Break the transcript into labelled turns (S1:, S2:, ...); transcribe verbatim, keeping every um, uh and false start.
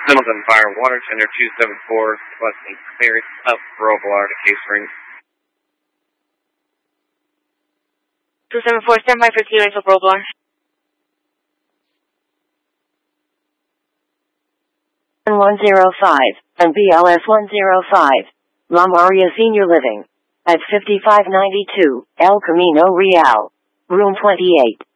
S1: Hamilton Fire Water Tender two seven four, requesting clearance up Roblar to Case Springs.
S2: two seven four, stand by for clearance of Roblar.
S3: one zero five, and B L S one zero five, La Maria Senior Living, at fifty-five ninety-two, El Camino Real, room twenty-eight.